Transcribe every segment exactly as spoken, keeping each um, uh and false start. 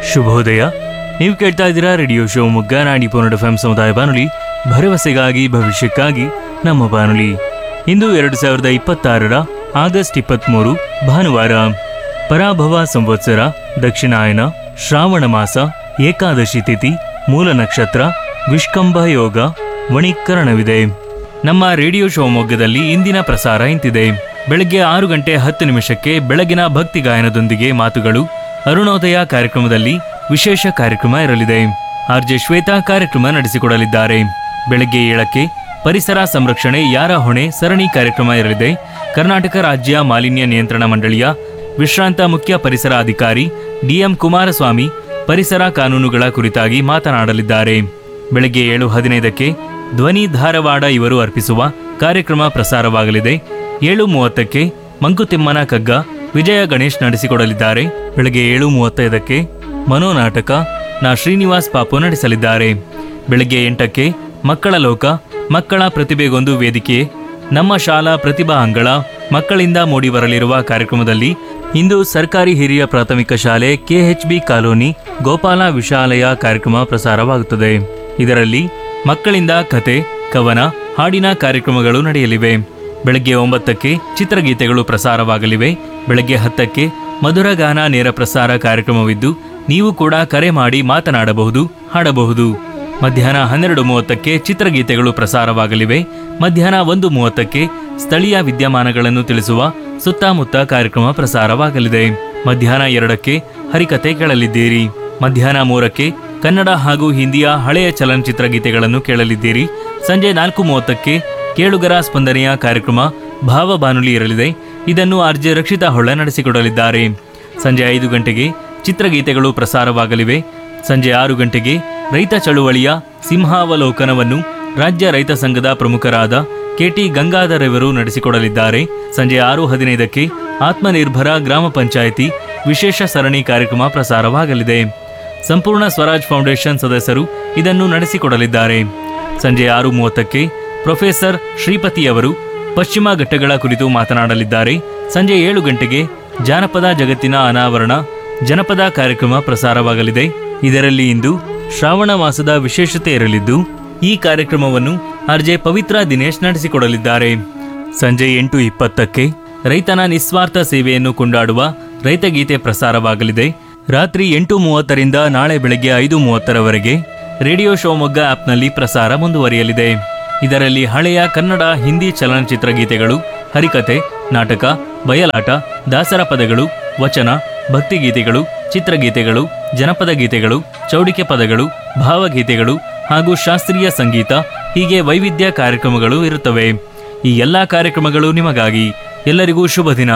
ಶುಭೋದಯ. ನೀವು ಕೇಳ್ತಾ ಇದ್ದೀರಾ ರೇಡಿಯೋ ಶಿವಮೊಗ್ಗ ನಾಡಿ ಪೋನಡ್ ಎಫ್ ಎಂ ಸಮುದಾಯ ಬಾನುಲಿ, ಭರವಸೆಗಾಗಿ ಭವಿಷ್ಯಕ್ಕಾಗಿ ನಮ್ಮ ಬಾನುಲಿ. ಇಂದು ಎರಡು ಸಾವಿರದ ಇಪ್ಪತ್ತಾರರ ಆಗಸ್ಟ್ ಇಪ್ಪತ್ತ್ಮೂರು ಭಾನುವಾರ. ಪರಾಭವ ಸಂವತ್ಸರ, ದಕ್ಷಿಣಾಯನ, ಶ್ರಾವಣ ಮಾಸ, ಏಕಾದಶಿ ತಿಥಿ, ಮೂಲ ನಕ್ಷತ್ರ, ವಿಷ್ಕಂಭ ಯೋಗ, ವಣಿಕರಣವಿದೆ. ನಮ್ಮ ರೇಡಿಯೋ ಶಿವಮೊಗ್ಗದಲ್ಲಿ ಇಂದಿನ ಪ್ರಸಾರ ಇಂತಿದೆ. ಬೆಳಗ್ಗೆ ಆರು ಗಂಟೆ ಹತ್ತು ನಿಮಿಷಕ್ಕೆ ಬೆಳಗಿನ ಭಕ್ತಿ ಗಾಯನದೊಂದಿಗೆ ಮಾತುಗಳು. ಅರುಣೋದಯ ಕಾರ್ಯಕ್ರಮದಲ್ಲಿ ವಿಶೇಷ ಕಾರ್ಯಕ್ರಮ ಇರಲಿದೆ. ಆರ್ ಜೆ ಶ್ವೇತಾ ಕಾರ್ಯಕ್ರಮ ನಡೆಸಿಕೊಡಲಿದ್ದಾರೆ. ಬೆಳಗ್ಗೆ ಏಳಕ್ಕೆ ಪರಿಸರ ಸಂರಕ್ಷಣೆ ಯಾರ ಹೊಣೆ ಸರಣಿ ಕಾರ್ಯಕ್ರಮ ಇರಲಿದೆ. ಕರ್ನಾಟಕ ರಾಜ್ಯ ಮಾಲಿನ್ಯ ನಿಯಂತ್ರಣ ಮಂಡಳಿಯ ವಿಶ್ರಾಂತ ಮುಖ್ಯ ಪರಿಸರ ಅಧಿಕಾರಿ ಡಿಎಂ ಕುಮಾರಸ್ವಾಮಿ ಪರಿಸರ ಕಾನೂನುಗಳ ಕುರಿತಾಗಿ ಮಾತನಾಡಲಿದ್ದಾರೆ. ಬೆಳಗ್ಗೆ ಏಳು ಹದಿನೈದಕ್ಕೆ ಧ್ವನಿ ಧಾರವಾಡ ಇವರು ಅರ್ಪಿಸುವ ಕಾರ್ಯಕ್ರಮ ಪ್ರಸಾರವಾಗಲಿದೆ. ಏಳು ಮೂವತ್ತಕ್ಕೆ ಮಂಕುತಿಮ್ಮನ ಕಗ್ಗ ವಿಜಯ ಗಣೇಶ್ ನಡೆಸಿಕೊಡಲಿದ್ದಾರೆ. ಬೆಳಗ್ಗೆ ಏಳು ಮೂವತ್ತೈದಕ್ಕೆ ಮನೋನಾಟಕ ನಾ ಶ್ರೀನಿವಾಸ್ ಪಾಪು ನಡೆಸಲಿದ್ದಾರೆ. ಬೆಳಗ್ಗೆ ಎಂಟಕ್ಕೆ ಮಕ್ಕಳ ಲೋಕ, ಮಕ್ಕಳ ಪ್ರತಿಭೆಗೊಂದು ವೇದಿಕೆ, ನಮ್ಮ ಶಾಲಾ ಪ್ರತಿಭಾ ಅಂಗಳ ಮಕ್ಕಳಿಂದ ಮೂಡಿಬರಲಿರುವ ಕಾರ್ಯಕ್ರಮದಲ್ಲಿ ಇಂದು ಸರ್ಕಾರಿ ಹಿರಿಯ ಪ್ರಾಥಮಿಕ ಶಾಲೆ ಕೆಎಚ್ಬಿ ಕಾಲೋನಿ ಗೋಪಾಲ ವಿಶಾಲಯ ಕಾರ್ಯಕ್ರಮ ಪ್ರಸಾರವಾಗುತ್ತದೆ. ಇದರಲ್ಲಿ ಮಕ್ಕಳಿಂದ ಕತೆ, ಕವನ, ಹಾಡಿನ ಕಾರ್ಯಕ್ರಮಗಳು ನಡೆಯಲಿವೆ. ಬೆಳಗ್ಗೆ ಒಂಬತ್ತಕ್ಕೆ ಚಿತ್ರಗೀತೆಗಳು ಪ್ರಸಾರವಾಗಲಿವೆ. ಬೆಳಗ್ಗೆ ಹತ್ತಕ್ಕೆ ಮಧುರಗಾನ ನೇರ ಪ್ರಸಾರ ಕಾರ್ಯಕ್ರಮವಿದ್ದು ನೀವು ಕೂಡ ಕರೆ ಮಾಡಿ ಮಾತನಾಡಬಹುದು, ಹಾಡಬಹುದು. ಮಧ್ಯಾಹ್ನ ಹನ್ನೆರಡು ಮೂವತ್ತಕ್ಕೆ ಚಿತ್ರಗೀತೆಗಳು ಪ್ರಸಾರವಾಗಲಿವೆ. ಮಧ್ಯಾಹ್ನ ಒಂದು ಮೂವತ್ತಕ್ಕೆ ಸ್ಥಳೀಯ ವಿದ್ಯಮಾನಗಳನ್ನು ತಿಳಿಸುವ ಸುತ್ತಮುತ್ತ ಕಾರ್ಯಕ್ರಮ ಪ್ರಸಾರವಾಗಲಿದೆ. ಮಧ್ಯಾಹ್ನ ಎರಡಕ್ಕೆ ಹರಿಕತೆ ಕೇಳಲಿದ್ದೀರಿ. ಮಧ್ಯಾಹ್ನ ಮೂರಕ್ಕೆ ಕನ್ನಡ ಹಾಗೂ ಹಿಂದಿಯ ಹಳೆಯ ಚಲನಚಿತ್ರ ಗೀತೆಗಳನ್ನು ಕೇಳಲಿದ್ದೀರಿ. ಸಂಜೆ ನಾಲ್ಕು ಮೂವತ್ತಕ್ಕೆ ಕೇಳುಗರ ಸ್ಪಂದನೆಯ ಕಾರ್ಯಕ್ರಮ ಭಾವ ಬಾನುಲಿ ಇರಲಿದೆ. ಇದನ್ನು ಆರ್ ಜೆ ರಕ್ಷಿತಾ ಹೊಳ್ಳ ನಡೆಸಿಕೊಡಲಿದ್ದಾರೆ. ಸಂಜೆ ಐದು ಗಂಟೆಗೆ ಚಿತ್ರಗೀತೆಗಳು ಪ್ರಸಾರವಾಗಲಿವೆ. ಸಂಜೆ ಆರು ಗಂಟೆಗೆ ರೈತ ಚಳುವಳಿಯ ಸಿಂಹಾವಲೋಕನವನ್ನು ರಾಜ್ಯ ರೈತ ಸಂಘದ ಪ್ರಮುಖರಾದ ಕೆಟಿ ಗಂಗಾಧರ್ ಇವರು ನಡೆಸಿಕೊಡಲಿದ್ದಾರೆ. ಸಂಜೆ ಆರು ಹದಿನೈದಕ್ಕೆ ಆತ್ಮನಿರ್ಭರ ಗ್ರಾಮ ಪಂಚಾಯಿತಿ ವಿಶೇಷ ಸರಣಿ ಕಾರ್ಯಕ್ರಮ ಪ್ರಸಾರವಾಗಲಿದೆ. ಸಂಪೂರ್ಣ ಸ್ವರಾಜ್ ಫೌಂಡೇಶನ್ ಸದಸ್ಯರು ಇದನ್ನು ನಡೆಸಿಕೊಡಲಿದ್ದಾರೆ. ಸಂಜೆ ಆರು ಮೂವತ್ತಕ್ಕೆ ಪ್ರೊಫೆಸರ್ ಶ್ರೀಪತಿಯವರು ಪಶ್ಚಿಮ ಘಟ್ಟಗಳ ಕುರಿತು ಮಾತನಾಡಲಿದ್ದಾರೆ. ಸಂಜೆ ಏಳು ಗಂಟೆಗೆ ಜಾನಪದ ಜಗತ್ತಿನ ಅನಾವರಣ ಜನಪದ ಕಾರ್ಯಕ್ರಮ ಪ್ರಸಾರವಾಗಲಿದೆ. ಇದರಲ್ಲಿ ಇಂದು ಶ್ರಾವಣ ಮಾಸದ ವಿಶೇಷತೆ ಇರಲಿದ್ದು ಈ ಕಾರ್ಯಕ್ರಮವನ್ನು ಆರ್ ಜೆ ಪವಿತ್ರ ದಿನೇಶ್ ನಡೆಸಿಕೊಡಲಿದ್ದಾರೆ. ಸಂಜೆ ಎಂಟು ಇಪ್ಪತ್ತಕ್ಕೆ ರೈತನ ನಿಸ್ವಾರ್ಥ ಸೇವೆಯನ್ನು ಕೊಂಡಾಡುವ ರೈತಗೀತೆ ಪ್ರಸಾರವಾಗಲಿದೆ. ರಾತ್ರಿ ಎಂಟು ಮೂವತ್ತರಿಂದ ನಾಳೆ ಬೆಳಗ್ಗೆ ಐದು ಮೂವತ್ತರವರೆಗೆ ರೇಡಿಯೋ ಶಿವಮೊಗ್ಗ ಆಪ್ನಲ್ಲಿ ಪ್ರಸಾರ ಮುಂದುವರಿಯಲಿದೆ. ಇದರಲ್ಲಿ ಹಳೆಯ ಕನ್ನಡ, ಹಿಂದಿ ಚಲನಚಿತ್ರ ಗೀತೆಗಳು, ಹರಿಕತೆ, ನಾಟಕ, ಬಯಲಾಟ, ದಾಸರ ಪದಗಳು, ವಚನ, ಭಕ್ತಿಗೀತೆಗಳು, ಚಿತ್ರಗೀತೆಗಳು, ಜನಪದ ಗೀತೆಗಳು, ಚೌಡಿಕೆ ಪದಗಳು, ಭಾವಗೀತೆಗಳು ಹಾಗೂ ಶಾಸ್ತ್ರೀಯ ಸಂಗೀತ ಹೀಗೆ ವೈವಿಧ್ಯ ಕಾರ್ಯಕ್ರಮಗಳು ಇರುತ್ತವೆ. ಈ ಎಲ್ಲ ಕಾರ್ಯಕ್ರಮಗಳು ನಿಮಗಾಗಿ. ಎಲ್ಲರಿಗೂ ಶುಭ ದಿನ.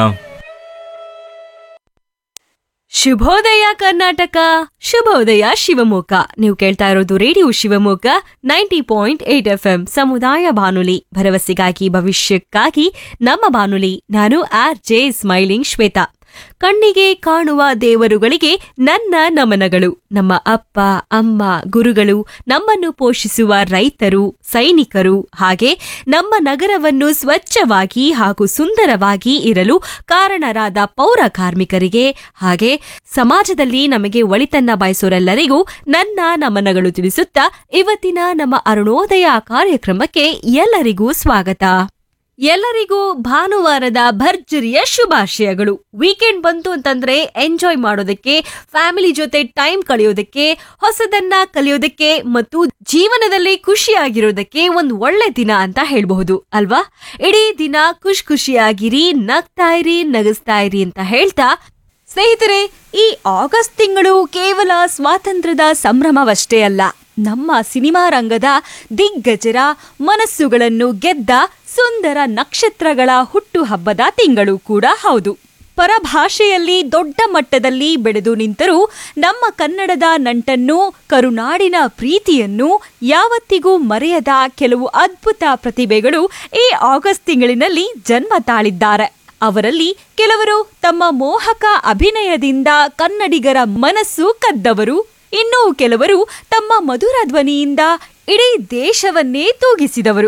ಶುಭೋದಯ ಕರ್ನಾಟಕ, ಶುಭೋದಯ ಶಿವಮೊಗ್ಗ. ನೀವು ಕೇಳ್ತಾ ಇರೋದು radio Shivamogga ninety point eight F M ಸಮುದಾಯ ಬಾನುಲಿ, ಭರವಸೆಗಾಗಿ ಭವಿಷ್ಯಕ್ಕಾಗಿ ನಮ್ಮ ಬಾನುಲಿ. ನಾನು ಆರ್ ಜೆ ಸ್ಮೈಲಿಂಗ್ ಶ್ವೇತಾ. ಕಣ್ಣಿಗೆ ಕಾಣುವ ದೇವರುಗಳಿಗೆ ನನ್ನ ನಮನಗಳು. ನಮ್ಮ ಅಪ್ಪ ಅಮ್ಮ, ಗುರುಗಳು, ನಮ್ಮನ್ನು ಪೋಷಿಸುವ ರೈತರು, ಸೈನಿಕರು, ಹಾಗೆ ನಮ್ಮ ನಗರವನ್ನು ಸ್ವಚ್ಛವಾಗಿ ಹಾಗೂ ಸುಂದರವಾಗಿ ಇರಲು ಕಾರಣರಾದ ಪೌರ ಕಾರ್ಮಿಕರಿಗೆ, ಹಾಗೆ ಸಮಾಜದಲ್ಲಿ ನಮಗೆ ಒಳಿತನ್ನ ಬಯಸೋರೆಲ್ಲರಿಗೂ ನನ್ನ ನಮನಗಳು ತಿಳಿಸುತ್ತಾ ಇವತ್ತಿನ ನಮ್ಮ ಅರುಣೋದಯ ಕಾರ್ಯಕ್ರಮಕ್ಕೆ ಎಲ್ಲರಿಗೂ ಸ್ವಾಗತ. ಎಲ್ಲರಿಗೂ ಭಾನುವಾರದ ಭರ್ಜರಿಯ ಶುಭಾಶಯಗಳು. ವೀಕೆಂಡ್ ಬಂತು ಅಂತಂದ್ರೆ ಎಂಜಾಯ್ ಮಾಡೋದಕ್ಕೆ, ಫ್ಯಾಮಿಲಿ ಜೊತೆ ಟೈಮ್ ಕಳೆಯೋದಕ್ಕೆ, ಹೊಸದನ್ನ ಕಲಿಯೋದಕ್ಕೆ ಮತ್ತು ಜೀವನದಲ್ಲಿ ಖುಷಿಯಾಗಿರೋದಕ್ಕೆ ಒಂದು ಒಳ್ಳೆ ದಿನ ಅಂತ ಹೇಳ್ಬಹುದು ಅಲ್ವಾ? ಇಡೀ ದಿನ ಖುಷಿ ಖುಷಿಯಾಗಿರಿ, ನಗ್ತಾ ಇರಿ, ನಗಿಸ್ತಾ ಇರಿ ಅಂತ ಹೇಳ್ತಾ, ಸ್ನೇಹಿತರೆ, ಈ ಆಗಸ್ಟ್ ತಿಂಗಳು ಕೇವಲ ಸ್ವಾತಂತ್ರ್ಯದ ಸಂಭ್ರಮವಷ್ಟೇ ಅಲ್ಲ, ನಮ್ಮ ಸಿನಿಮಾ ರಂಗದ ದಿಗ್ಗಜರ ಮನಸ್ಸುಗಳನ್ನು ಗೆದ್ದ ಸುಂದರ ನಕ್ಷತ್ರಗಳ ಹುಟ್ಟು ಹಬ್ಬದ ತಿಂಗಳು ಕೂಡ ಹೌದು. ಪರಭಾಷೆಯಲ್ಲಿ ದೊಡ್ಡ ಮಟ್ಟದಲ್ಲಿ ಬೆಳೆದು ನಿಂತರೂ ನಮ್ಮ ಕನ್ನಡದ ನಂಟನ್ನು, ಕರುನಾಡಿನ ಪ್ರೀತಿಯನ್ನು ಯಾವತ್ತಿಗೂ ಮರೆಯದ ಕೆಲವು ಅದ್ಭುತ ಪ್ರತಿಭೆಗಳು ಈ ಆಗಸ್ಟ್ ತಿಂಗಳಿನಲ್ಲಿ ಜನ್ಮ ತಾಳಿದ್ದಾರೆ. ಅವರಲ್ಲಿ ಕೆಲವರು ತಮ್ಮ ಮೋಹಕ ಅಭಿನಯದಿಂದ ಕನ್ನಡಿಗರ ಮನಸ್ಸು ಕದ್ದವರು, ಇನ್ನೂ ಕೆಲವರು ತಮ್ಮ ಮಧುರ ಧ್ವನಿಯಿಂದ ಇಡೀ ದೇಶವನ್ನೇ ತೂಗಿಸಿದವರು.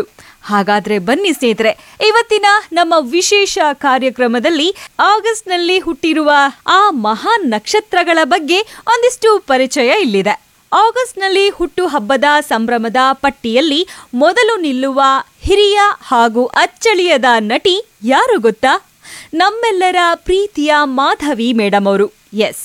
ಹಾಗಾದ್ರೆ ಬನ್ನಿ ಸ್ನೇಹಿತರೆ, ಇವತ್ತಿನ ನಮ್ಮ ವಿಶೇಷ ಕಾರ್ಯಕ್ರಮದಲ್ಲಿ ಆಗಸ್ಟ್ ನಲ್ಲಿ ಹುಟ್ಟಿರುವ ಆ ಮಹಾನ್ ನಕ್ಷತ್ರಗಳ ಬಗ್ಗೆ ಒಂದಿಷ್ಟು ಪರಿಚಯ ಇಲ್ಲಿದೆ. ಆಗಸ್ಟ್ ನಲ್ಲಿ ಹುಟ್ಟು ಹಬ್ಬದ ಸಂಭ್ರಮದ ಪಟ್ಟಿಯಲ್ಲಿ ಮೊದಲು ನಿಲ್ಲುವ ಹಿರಿಯ ಹಾಗೂ ಅಚ್ಚಳಿಯದ ನಟಿ ಯಾರು ಗೊತ್ತಾ? ನಮ್ಮೆಲ್ಲರ ಪ್ರೀತಿಯ ಮಾಧವಿ ಮೇಡಮ್ ಅವರು. ಎಸ್,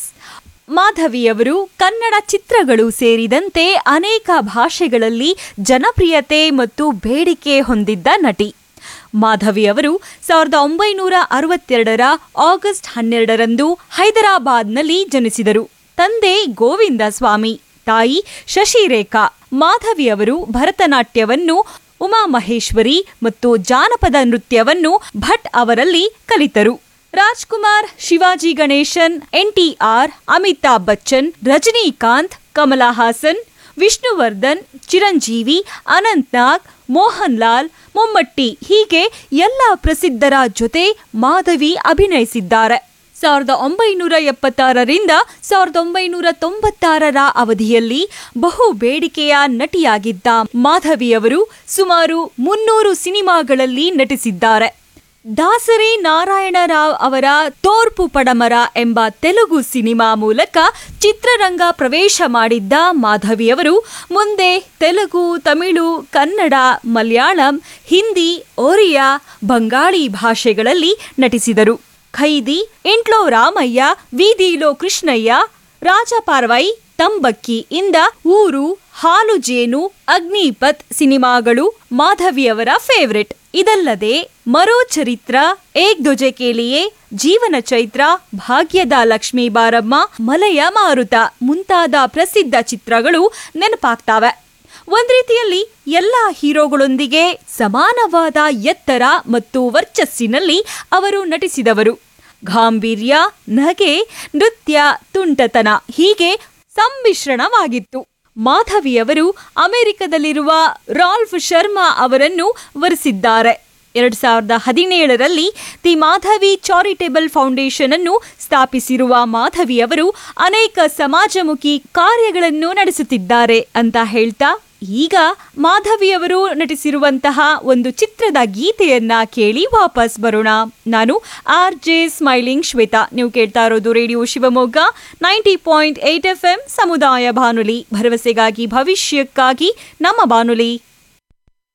ಮಾಧವಿಯವರು ಕನ್ನಡ ಚಿತ್ರಗಳು ಸೇರಿದಂತೆ ಅನೇಕ ಭಾಷೆಗಳಲ್ಲಿ ಜನಪ್ರಿಯತೆ ಮತ್ತು ಬೇಡಿಕೆ ಹೊಂದಿದ್ದ ನಟಿ. ಮಾಧವಿಯವರು ಸಾವಿರದ ಒಂಬೈನೂರ ಅರವತ್ತೆರಡರ ಆಗಸ್ಟ್ ಹನ್ನೆರಡರಂದು ಹೈದರಾಬಾದ್ನಲ್ಲಿ ಜನಿಸಿದರು. ತಂದೆ ಗೋವಿಂದ ಸ್ವಾಮಿ, ತಾಯಿ ಶಶಿರೇಖಾ. ಮಾಧವಿಯವರು ಭರತನಾಟ್ಯವನ್ನು, ಉಮಾಮಹೇಶ್ವರಿ ಮತ್ತು ಜಾನಪದ ನೃತ್ಯವನ್ನು ಭಟ್ ಅವರಲ್ಲಿ ಕಲಿತರು. ರಾಜ್ಕುಮಾರ್, ಶಿವಾಜಿ ಗಣೇಶನ್, ಎನ್ಟಿಆರ್, ಅಮಿತಾಬ್ ಬಚ್ಚನ್, ರಜನಿಕಾಂತ್, ಕಮಲಾ ಹಾಸನ್, ವಿಷ್ಣುವರ್ಧನ್, ಚಿರಂಜೀವಿ, ಅನಂತ್ನಾಗ್, ಮೋಹನ್ ಲಾಲ್, ಮೊಮ್ಮಟ್ಟಿ ಹೀಗೆ ಎಲ್ಲ ಪ್ರಸಿದ್ಧರ ಜೊತೆ ಮಾಧವಿ ಅಭಿನಯಿಸಿದ್ದಾರೆ. ಸಾವಿರದ ಒಂಬೈನೂರ ಎಪ್ಪತ್ತಾರರಿಂದ ಸಾವಿರದ ಒಂಬೈನೂರ ತೊಂಬತ್ತಾರರ ಅವಧಿಯಲ್ಲಿ ಬಹು ಬೇಡಿಕೆಯ ನಟಿಯಾಗಿದ್ದ ಮಾಧವಿಯವರು ಸುಮಾರು ಮುನ್ನೂರು ಸಿನಿಮಾಗಳಲ್ಲಿ ನಟಿಸಿದ್ದಾರೆ. ದಾಸರಿ ನಾರಾಯಣರಾವ್ ಅವರ ತೋರ್ಪು ಪಡಮರ ಎಂಬ ತೆಲುಗು ಸಿನಿಮಾ ಮೂಲಕ ಚಿತ್ರರಂಗ ಪ್ರವೇಶ ಮಾಡಿದ್ದ ಮಾಧವಿಯವರು ಮುಂದೆ ತೆಲುಗು, ತಮಿಳು, ಕನ್ನಡ, ಮಲಯಾಳಂ, ಹಿಂದಿ, ಒರಿಯಾ, ಬಂಗಾಳಿ ಭಾಷೆಗಳಲ್ಲಿ ನಟಿಸಿದರು. ಖೈದಿ, ಇಂಟ್ಲೋ ರಾಮಯ್ಯ, ವೀದಿಲೋ ಕೃಷ್ಣಯ್ಯ, ರಾಜಪಾರ್ವೈ, ತಂಬಕ್ಕಿ ಇಂದ ಊರು, ಹಾಲು ಜೇನು, ಅಗ್ನಿಪಥ್ ಸಿನಿಮಾಗಳು ಮಾಧವಿಯವರ ಫೇವರಿಟ್. ಇದಲ್ಲದೆ ಮರೋ ಚರಿತ್ರ, ಏಕ್ ದೊಜೆ ಕೇಲಿಯೇ, ಜೀವನ ಚೈತ್ರ, ಭಾಗ್ಯದ ಲಕ್ಷ್ಮೀ ಬಾರಮ್ಮ, ಮಲಯ ಮಾರುತ ಮುಂತಾದ ಪ್ರಸಿದ್ಧ ಚಿತ್ರಗಳು ನೆನಪಾಗ್ತಾವೆ. ಒಂದ್ ರೀತಿಯಲ್ಲಿ ಎಲ್ಲಾ ಹೀರೋಗಳೊಂದಿಗೆ ಸಮಾನವಾದ ಎತ್ತರ ಮತ್ತು ವರ್ಚಸ್ಸಿನಲ್ಲಿ ಅವರು ನಟಿಸಿದವರು. ಗಾಂಭೀರ್ಯ, ನಗೆ, ನೃತ್ಯ, ತುಂಟತನ ಹೀಗೆ ಸಮ್ಮಿಶ್ರಣವಾಗಿತ್ತು. ಮಾಧವಿಯವರು ಅಮೆರಿಕದಲ್ಲಿರುವ ರಾಲ್ಫ್ ಶರ್ಮಾ ಅವರನ್ನು ವರಿಸಿದ್ದಾರೆ. ಎರಡ್ ಸಾವಿರದ ಹದಿನೇಳರಲ್ಲಿ ದಿ ಮಾಧವಿ ಚಾರಿಟೇಬಲ್ ಫೌಂಡೇಶನ್ ಅನ್ನು ಸ್ಥಾಪಿಸಿರುವ ಮಾಧವಿಯವರು ಅನೇಕ ಸಮಾಜಮುಖಿ ಕಾರ್ಯಗಳನ್ನು ನಡೆಸುತ್ತಿದ್ದಾರೆ ಅಂತ ಹೇಳ್ತಾ, ಈಗ ಮಾಧವಿಯವರು ನಟಿಸಿರುವಂತಹ ಒಂದು ಚಿತ್ರದ ಗೀತೆಯನ್ನ ಕೇಳಿ ವಾಪಸ್ ಬರೋಣ. ನಾನು ಆರ್ ಜೆ ಸ್ಮೈಲಿಂಗ್ ಶ್ವೇತಾ. ನೀವು ಕೇಳ್ತಾ ಇರೋದು radio Shivamogga ninety point eight F M ಸಮುದಾಯ ಬಾನುಲಿ, ಭರವಸೆಗಾಗಿ ಭವಿಷ್ಯಕ್ಕಾಗಿ ನಮ್ಮ ಬಾನುಲಿ.